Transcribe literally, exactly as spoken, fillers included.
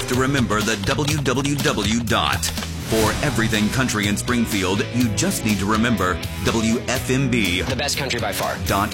to remember the w w w dot. For everything country in Springfield, you just need to remember W F M B. The best country by far. Dot